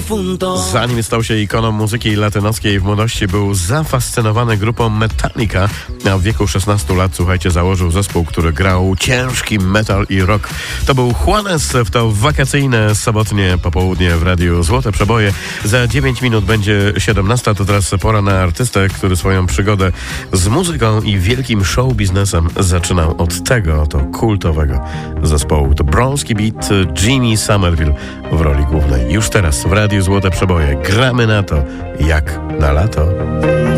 Zanim stał się ikoną muzyki latynosskiej, w młodości był zafascynowany grupą Metallica, a w wieku 16 lat, słuchajcie, założył zespół, który grał ciężki metal i rock. To był Juanes, w to wakacyjne sobotnie popołudnie w Radiu Złote Przeboje. Za 9 minut będzie 17, to teraz pora na artystę, który swoją przygodę z muzyką i wielkim show biznesem zaczynał od tego oto kultowego zespołu. To Bronski Beat, Jimmy Somerville w roli głównej. Już teraz w Radiu Złote Przeboje gramy na to jak na lato.